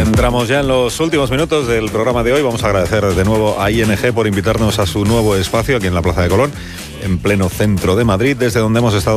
Entramos ya en los últimos minutos del programa de hoy. Vamos a agradecer de nuevo a ING por invitarnos a su nuevo espacio aquí en la Plaza de Colón, en pleno centro de Madrid, desde donde hemos estado